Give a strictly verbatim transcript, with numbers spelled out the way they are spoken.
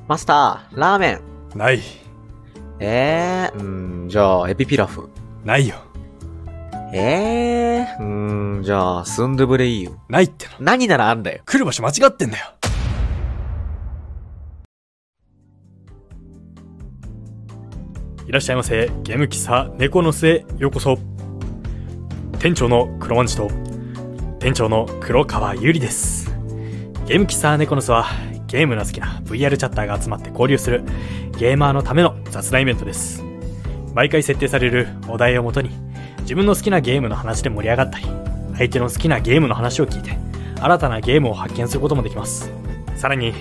マスター、ラーメン。 ない。 えー、うーん、じゃあ、エビピラフ。 ないよ。 えー、うーん、じゃあ、スンドゥブレイユ。 ないっての。 何ならあんだよ。 来る場所間違ってんだよ。いらっしゃいませ。ゲーム喫茶猫の巣へようこそ。店長の黒まんじと店長の黒川ゆりです。ゲーム喫茶猫の巣はゲームの好きな ブイアール チャッターが集まって交流するゲーマーのための雑談イベントです。毎回設定されるお題をもとに自分の好きなゲームの話で盛り上がったり、相手の好きなゲームの話を聞いて新たなゲームを発見することもできます。さらに